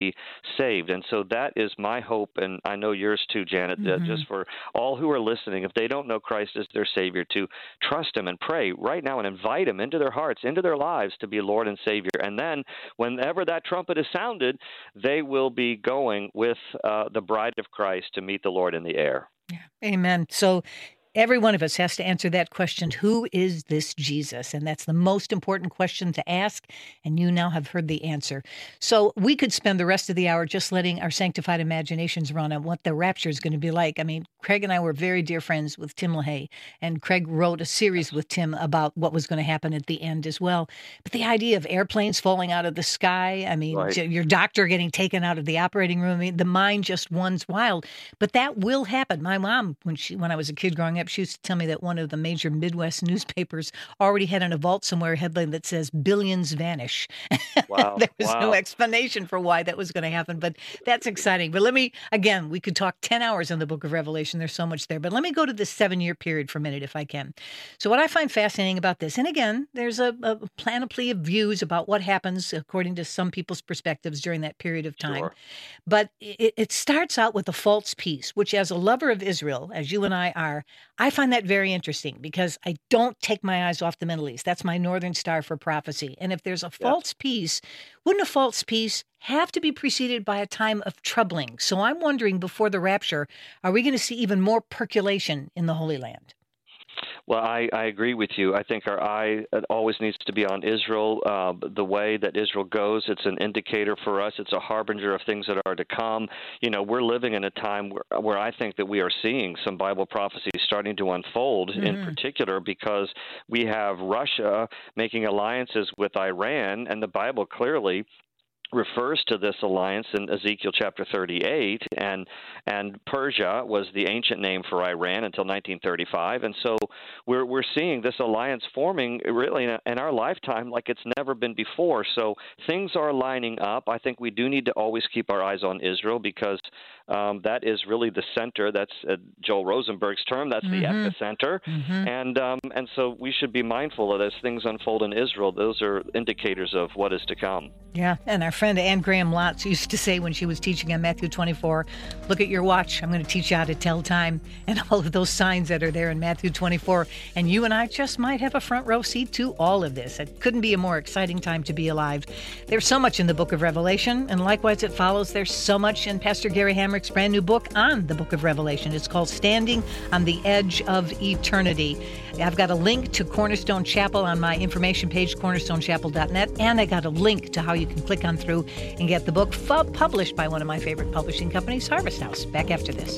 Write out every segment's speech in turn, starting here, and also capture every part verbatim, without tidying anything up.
be saved. And so that is my hope, and I know yours too, Janet, mm-hmm. uh, just for all who are listening, if they don't know Christ as their Savior, to trust Him and pray right now and invite Him into their hearts, into their lives to be Lord and Savior. And then whenever that trumpet is sounded, they will be going with uh, the bride of Christ to meet the Lord in the air. Yeah. Amen. So every one of us has to answer that question, who is this Jesus? And that's the most important question to ask, and you now have heard the answer. So we could spend the rest of the hour just letting our sanctified imaginations run on what the rapture is going to be like. I mean, Craig and I were very dear friends with Tim LaHaye, and Craig wrote a series with Tim about what was going to happen at the end as well. But the idea of airplanes falling out of the sky, I mean, right. your doctor getting taken out of the operating room, I mean, the mind just runs wild. But that will happen. My mom, when she when I was a kid growing up, she used to tell me that one of the major Midwest newspapers already had in a vault somewhere a headline that says billions vanish. Wow. There was wow. no explanation for why that was going to happen, but that's exciting. But let me, again, we could talk ten hours on the book of Revelation. There's so much there, but let me go to this seven-year period for a minute if I can. So what I find fascinating about this, and again, there's a, a panoply of views about what happens according to some people's perspectives during that period of time. Sure. But it, it starts out with a false peace, which as a lover of Israel, as you and I are, I find that very interesting because I don't take my eyes off the Middle East. That's my northern star for prophecy. And if there's a false yeah. peace, wouldn't a false peace have to be preceded by a time of troubling? So I'm wondering, before the rapture, are we going to see even more percolation in the Holy Land? Well, I, I agree with you. I think our eye always needs to be on Israel. Uh, the way that Israel goes, it's an indicator for us. It's a harbinger of things that are to come. You know, we're living in a time where, where I think that we are seeing some Bible prophecy starting to unfold, mm-hmm. in particular because we have Russia making alliances with Iran, and the Bible clearly refers to this alliance in Ezekiel chapter thirty-eight, and and Persia was the ancient name for Iran until nineteen thirty-five, and so we're we're seeing this alliance forming really in, a, in our lifetime like it's never been before. So things are lining up. I think we do need to always keep our eyes on Israel because um, that is really the center. That's uh, Joel Rosenberg's term. That's mm-hmm. the epicenter, mm-hmm. and um, and so we should be mindful of as things unfold in Israel. Those are indicators of what is to come. Yeah, and our friend Anne Graham Lotz used to say when she was teaching on Matthew twenty-four, look at your watch. I'm going to teach you how to tell time, and all of those signs that are there in Matthew twenty-four. And you and I just might have a front row seat to all of this. It couldn't be a more exciting time to be alive. There's so much in the book of Revelation, and likewise it follows there's so much in Pastor Gary Hamrick's brand new book on the book of Revelation. It's called Standing on the Edge of Eternity. I've got a link to Cornerstone Chapel on my information page, cornerstone chapel dot net, and I got a link to how you can click on through and get the book f- published by one of my favorite publishing companies, Harvest House. Back after this.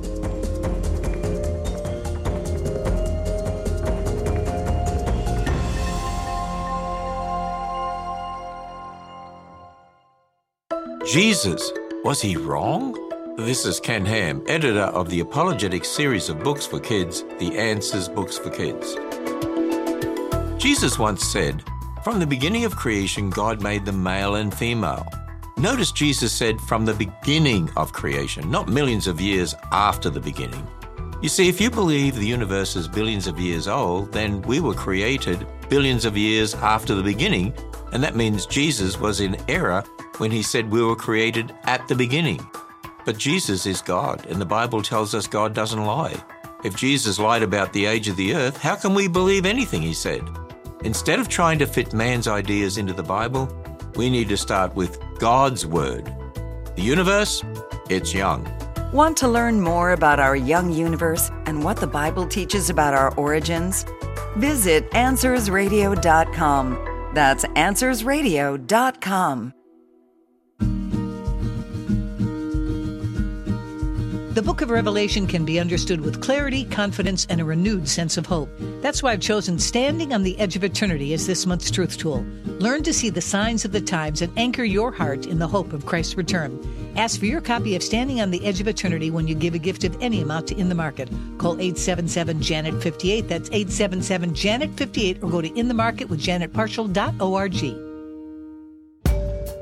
Jesus, was he wrong? This is Ken Ham, editor of the apologetic series of books for kids, The Answers Books for Kids. Jesus once said, "From the beginning of creation, God made them male and female." Notice Jesus said from the beginning of creation, not millions of years after the beginning. You see, if you believe the universe is billions of years old, then we were created billions of years after the beginning, and that means Jesus was in error when he said we were created at the beginning. But Jesus is God, and the Bible tells us God doesn't lie. If Jesus lied about the age of the earth, how can we believe anything he said? Instead of trying to fit man's ideas into the Bible, we need to start with God's Word. The universe, it's young. Want to learn more about our young universe and what the Bible teaches about our origins? Visit answers radio dot com. That's answers radio dot com. The book of Revelation can be understood with clarity, confidence, and a renewed sense of hope. That's why I've chosen Standing on the Edge of Eternity as this month's truth tool. Learn to see the signs of the times and anchor your heart in the hope of Christ's return. Ask for your copy of Standing on the Edge of Eternity when you give a gift of any amount to In the Market. Call eight seven seven, Janet fifty-eight. That's eight seven seven, Janet fifty-eight, or go to in the market with janet partial dot org.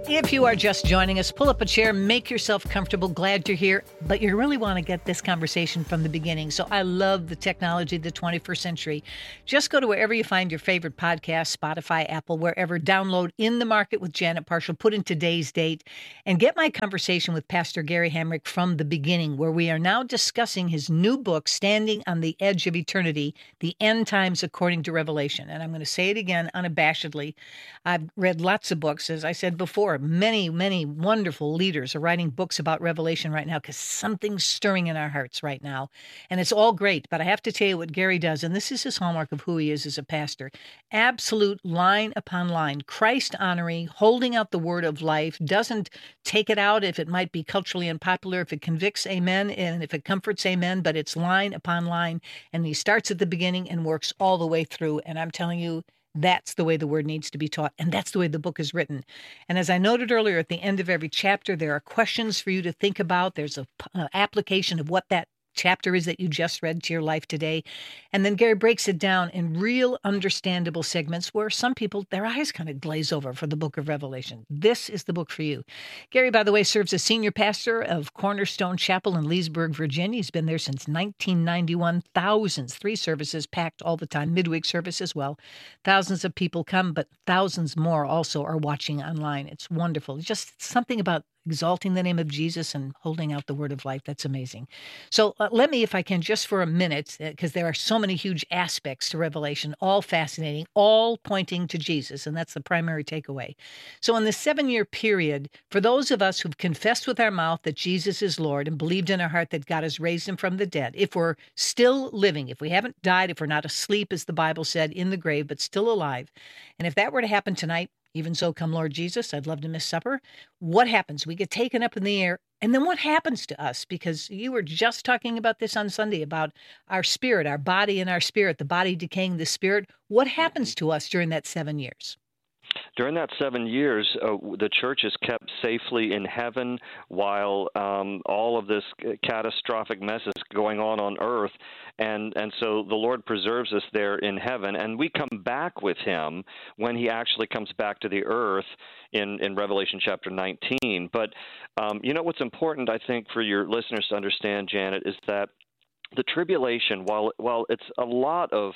If you are just joining us, pull up a chair, make yourself comfortable. Glad you're here, but you really want to get this conversation from the beginning. So I love the technology of the twenty-first century. Just go to wherever you find your favorite podcast, Spotify, Apple, wherever. Download In the Market with Janet Parshall, put in today's date, and get my conversation with Pastor Gary Hamrick from the beginning, where we are now discussing his new book, Standing on the Edge of Eternity, The End Times According to Revelation. And I'm going to say it again unabashedly. I've read lots of books, as I said before. Many, many wonderful leaders are writing books about Revelation right now because something's stirring in our hearts right now. And it's all great. But I have to tell you what Gary does, and this is his hallmark of who he is as a pastor. Absolute line upon line, Christ honoring, holding out the word of life, doesn't take it out if it might be culturally unpopular, if it convicts, amen, and if it comforts, amen, but it's line upon line. And he starts at the beginning and works all the way through. And I'm telling you, that's the way the word needs to be taught, and that's the way the book is written. And as I noted earlier, at the end of every chapter, there are questions for you to think about. There's a uh, application of what that chapter is that you just read to your life today. And then Gary breaks it down in real understandable segments where some people, their eyes kind of glaze over for the book of Revelation. This is the book for you. Gary, by the way, serves as senior pastor of Cornerstone Chapel in Leesburg, Virginia. He's been there since nineteen ninety-one. Thousands, three services packed all the time, midweek service as well. Thousands of people come, but thousands more also are watching online. It's wonderful. Just something about exalting the name of Jesus and holding out the word of life. That's amazing. So uh, let me, if I can, just for a minute, because uh, there are so many huge aspects to Revelation, all fascinating, all pointing to Jesus, and that's the primary takeaway. So in the seven-year period, for those of us who've confessed with our mouth that Jesus is Lord and believed in our heart that God has raised him from the dead, if we're still living, if we haven't died, if we're not asleep, as the Bible said, in the grave, but still alive, and if that were to happen tonight, even so, come Lord Jesus, I'd love to miss supper. What happens? We get taken up in the air. And then what happens to us? Because you were just talking about this on Sunday, about our spirit, our body and our spirit, the body decaying the spirit. What happens to us during that seven years? During that seven years, uh, the church is kept safely in heaven while um, all of this catastrophic mess is going on on earth. And, and so the Lord preserves us there in heaven, and we come back with him when he actually comes back to the earth in, in Revelation chapter nineteen. But, um, you know, what's important, I think, for your listeners to understand, Janet, is that the tribulation, while while it's a lot of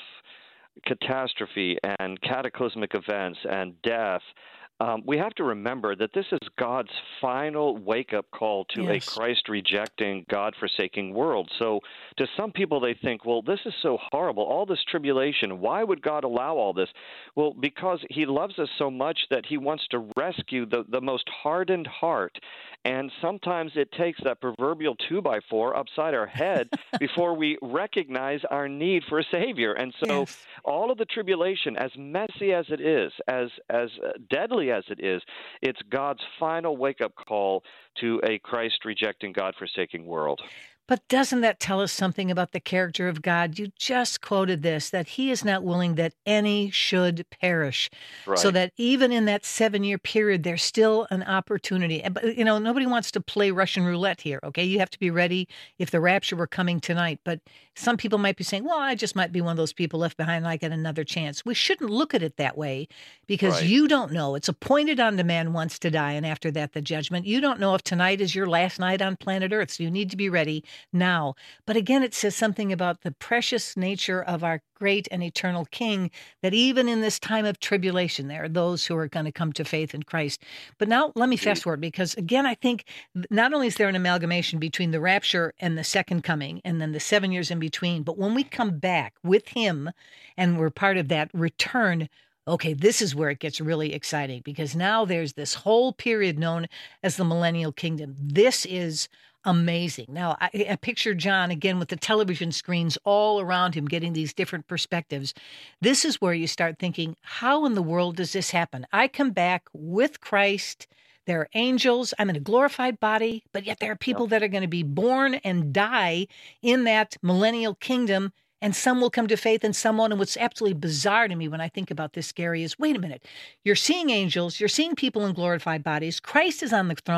catastrophe and cataclysmic events and death, um, we have to remember that this is God's final wake-up call to yes. a Christ-rejecting, God-forsaking world. So to some people, they think, well, this is so horrible, all this tribulation, why would God allow all this? Well, because he loves us so much that he wants to rescue the, the most hardened heart. And sometimes it takes that proverbial two-by-four upside our head before we recognize our need for a Savior. And so yes. all of the tribulation, as messy as it is, as as deadly as it is, it's God's final wake-up call to a Christ-rejecting, God-forsaking world. But doesn't that tell us something about the character of God? You just quoted this, that he is not willing that any should perish. Right. So that even in that seven-year period, there's still an opportunity. But, you know, nobody wants to play Russian roulette here, okay? You have to be ready if the rapture were coming tonight. But some people might be saying, well, I just might be one of those people left behind and I get another chance. We shouldn't look at it that way because right. you don't know. It's appointed unto man once to die, and after that, the judgment. You don't know if tonight is your last night on planet Earth, so you need to be ready now. But again, it says something about the precious nature of our great and eternal King, that even in this time of tribulation, there are those who are going to come to faith in Christ. But now let me fast forward, because again, I think not only is there an amalgamation between the rapture and the second coming, and then the seven years in between, but when we come back with him and we're part of that return, okay, this is where it gets really exciting, because now there's this whole period known as the millennial kingdom. This is amazing. Now, I, I picture John, again, with the television screens all around him, getting these different perspectives. This is where you start thinking, how in the world does this happen? I come back with Christ. There are angels. I'm in a glorified body, but yet there are people yep. that are going to be born and die in that millennial kingdom, and some will come to faith and some won't. And what's absolutely bizarre to me when I think about this, Gary, is, wait a minute, you're seeing angels, you're seeing people in glorified bodies, Christ is on the throne,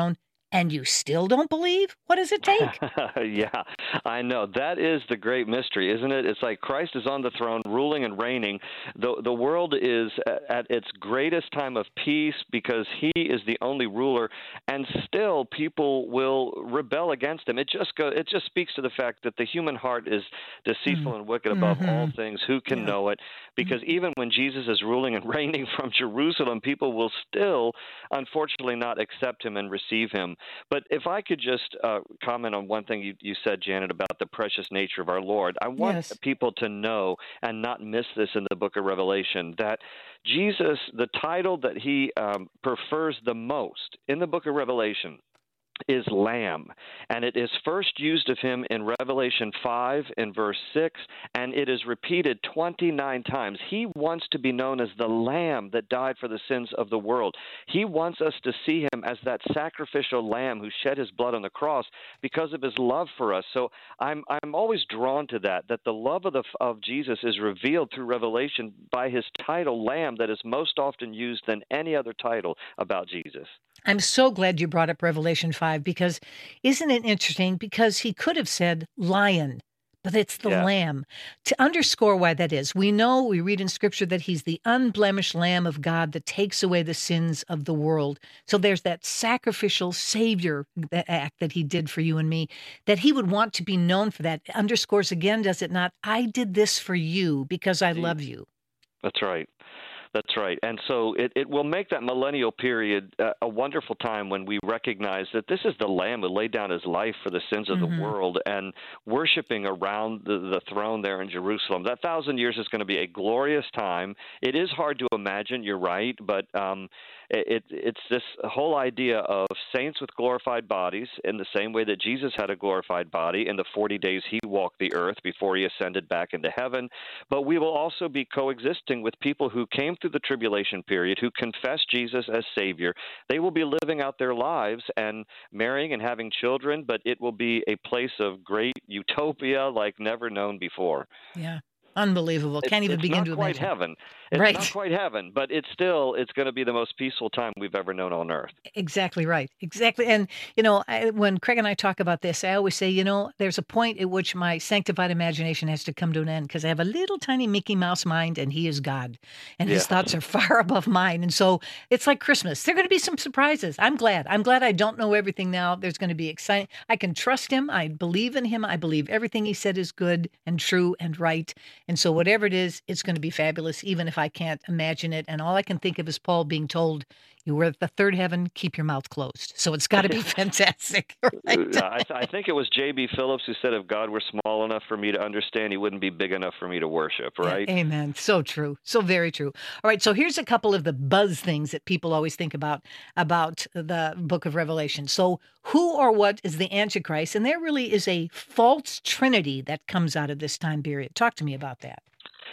And you still don't believe? What does it take? Yeah, I know. That is the great mystery, isn't it? It's like Christ is on the throne, ruling and reigning. The, the world is at its greatest time of peace because he is the only ruler, and still people will rebel against him. It just go, it just speaks to the fact that the human heart is deceitful mm. and wicked above mm-hmm. all things. Who can yeah. know it? Because mm-hmm. even when Jesus is ruling and reigning from Jerusalem, people will still, unfortunately, not accept him and receive him. But if I could just uh, comment on one thing you, you said, Janet, about the precious nature of our Lord, I want yes. people to know and not miss this in the book of Revelation, that Jesus, the title that he um, prefers the most in the book of Revelation, is Lamb, and it is first used of him in Revelation five in verse six, and it is repeated twenty-nine times. He wants to be known as the Lamb that died for the sins of the world. He wants us to see him as that sacrificial Lamb who shed his blood on the cross because of his love for us. So I'm I'm always drawn to that, that the love of the of Jesus is revealed through Revelation by his title Lamb that is most often used than any other title about Jesus. I'm so glad you brought up Revelation five, because isn't it interesting? Because he could have said lion, but it's the yeah. lamb. To underscore why that is, we know, we read in Scripture that he's the unblemished Lamb of God that takes away the sins of the world. So there's that sacrificial Savior act that he did for you and me, that he would want to be known for that. It underscores again, does it not? I did this for you because I love you. That's right. That's right. And so it, it will make that millennial period uh, a wonderful time when we recognize that this is the Lamb who laid down his life for the sins of mm-hmm. the world, and worshiping around the, the throne there in Jerusalem. That thousand years is going to be a glorious time. It is hard to imagine, you're right, but um, it, it's this whole idea of saints with glorified bodies in the same way that Jesus had a glorified body in the forty days he walked the earth before he ascended back into heaven. But we will also be coexisting with people who came through the tribulation period, who confess Jesus as Savior. They will be living out their lives and marrying and having children, but it will be a place of great utopia like never known before. Yeah. Unbelievable. Can't even it's begin not to quite imagine. Heaven. It's right. not quite heaven, but it's still, it's going to be the most peaceful time we've ever known on earth. Exactly right. Exactly. And, you know, I, when Craig and I talk about this, I always say, you know, there's a point at which my sanctified imagination has to come to an end, because I have a little tiny Mickey Mouse mind, and he is God, and his yeah. thoughts are far above mine. And so it's like Christmas. There are going to be some surprises. I'm glad. I'm glad I don't know everything now. There's going to be exciting. I can trust him. I believe in him. I believe everything he said is good and true and right. And so whatever it is, it's going to be fabulous, even if I can't imagine it. And all I can think of is Paul being told, you were at the third heaven, keep your mouth closed. So it's got to be fantastic. Right? I, th- I think it was J B. Phillips who said, if God were small enough for me to understand, he wouldn't be big enough for me to worship, right? Yeah, amen. So true. So very true. All right. So here's a couple of the buzz things that people always think about, about the book of Revelation. So who or what is the Antichrist? And there really is a false trinity that comes out of this time period. Talk to me about that.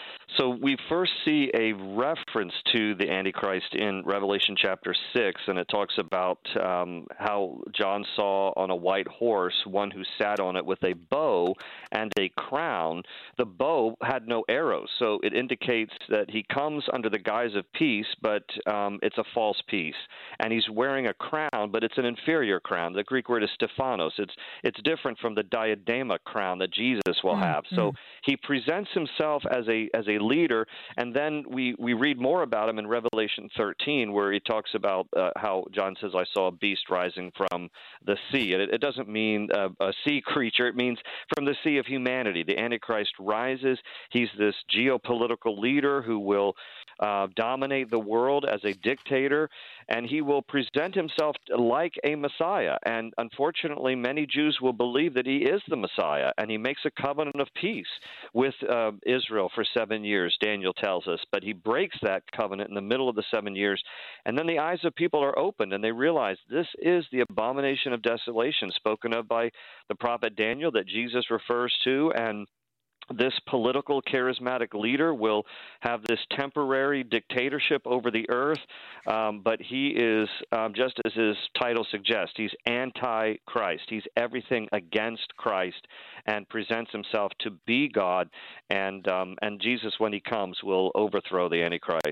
So we first see a reference to the Antichrist in Revelation chapter six, and it talks about um, how John saw on a white horse one who sat on it with a bow and a crown. The bow had no arrows, so it indicates that he comes under the guise of peace, but um, it's a false peace. And he's wearing a crown, but it's an inferior crown. The Greek word is Stephanos. It's it's different from the diadema crown that Jesus will mm-hmm. have. So he presents himself as a as a leader, and then we, we read more about him in Revelation thirteen, where he talks about uh, how John says, I saw a beast rising from the sea. And it, it doesn't mean uh, a sea creature. It means from the sea of humanity. The Antichrist rises. He's this geopolitical leader who will uh, dominate the world as a dictator, and he will present himself like a Messiah. And unfortunately, many Jews will believe that he is the Messiah, and he makes a covenant of peace with uh, Israel for seven years, Daniel tells us. But he breaks that covenant in the middle of the seven years, and then the eyes of people are opened, and they realize this is the abomination of desolation spoken of by the prophet Daniel that Jesus refers to, and this political charismatic leader will have this temporary dictatorship over the earth, um, but he is, um, just as his title suggests, he's anti-Christ. He's everything against Christ and presents himself to be God, and um, and Jesus, when he comes, will overthrow the Antichrist.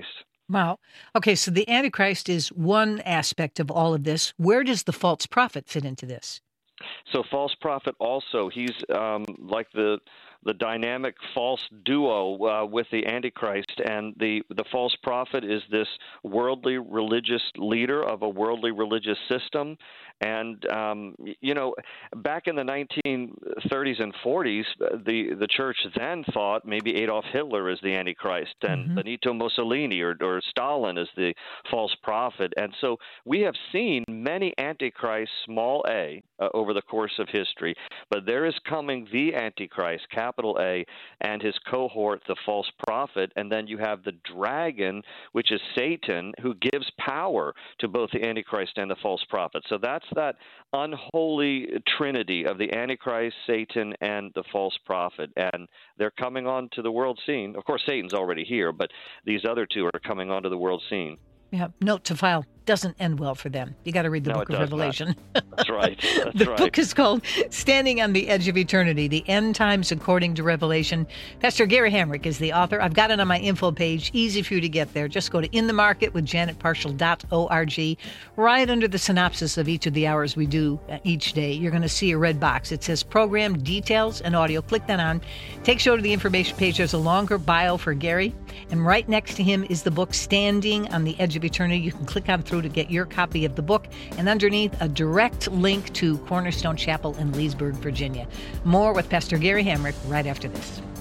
Wow. Okay, so the Antichrist is one aspect of all of this. Where does the false prophet fit into this? So false prophet also, he's um, like the the dynamic false duo uh, with the Antichrist, and the the false prophet is this worldly religious leader of a worldly religious system. And um, you know, back in the nineteen thirties and forties, the the church then thought maybe Adolf Hitler is the Antichrist, and mm-hmm. Benito Mussolini or, or Stalin is the false prophet. And so we have seen many Antichrists, small a, uh, over the course of history. But there is coming the Antichrist, capital A, and his cohort, the false prophet. And then you have the dragon, which is Satan, who gives power to both the Antichrist and the false prophet. So that's that unholy trinity of the Antichrist, Satan, and the false prophet. And they're coming onto the world scene. Of course, Satan's already here, but these other two are coming onto the world scene. Yeah, note to file, doesn't end well for them. You got to read the no, book of Revelation. That's right. That's the right. book is called Standing on the Edge of Eternity, The End Times According to Revelation. Pastor Gary Hamrick is the author. I've got it on my info page. Easy for you to get there. Just go to in the market with janet parshall dot org. Right under the synopsis of each of the hours we do each day, you're going to see a red box. It says Program Details and Audio. Click that on. Takes you over to the information page. There's a longer bio for Gary. And right next to him is the book Standing on the Edge of Eternity. You can click on through to get your copy of the book, and underneath a direct link to Cornerstone Chapel in Leesburg, Virginia. More with Pastor Gary Hamrick right after this.